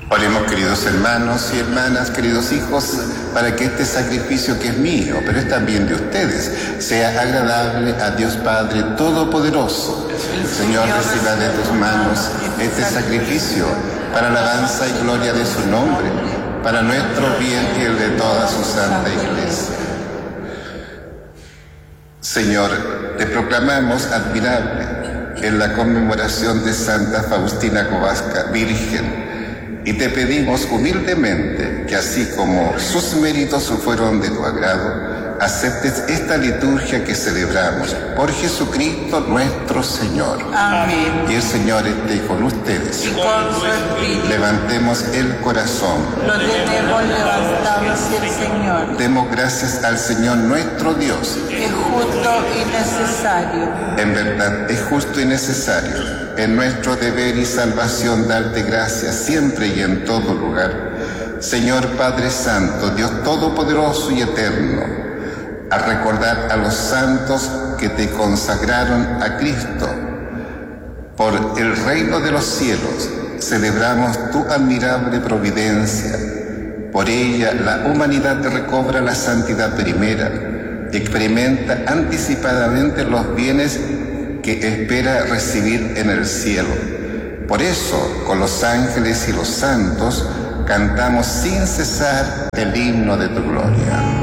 Oremos, queridos hermanos y hermanas, queridos hijos, para que este sacrificio que es mío, pero es también de ustedes, sea agradable a Dios Padre Todopoderoso. El Señor reciba de tus manos este sacrificio para alabanza y gloria de su nombre, para nuestro bien y el de toda su santa Iglesia. Señor, te proclamamos admirable en la conmemoración de Santa Faustina Kowalska, Virgen, y te pedimos humildemente que así como sus méritos fueron de tu agrado, aceptes esta liturgia que celebramos por Jesucristo nuestro Señor. Amén. Y el Señor esté con ustedes. Y con su espíritu. Levantemos el corazón. Lo tenemos levantado hacia el Señor. Demos gracias al Señor nuestro Dios. Es justo y necesario. En verdad es justo y necesario. Es nuestro deber y salvación darte gracias siempre y en todo lugar. Señor Padre Santo, Dios Todopoderoso y Eterno, al recordar a los santos que te consagraron a Cristo por el reino de los cielos, celebramos tu admirable providencia. Por ella la humanidad recobra la santidad primera y experimenta anticipadamente los bienes que espera recibir en el cielo. Por eso, con los ángeles y los santos, cantamos sin cesar el himno de tu gloria.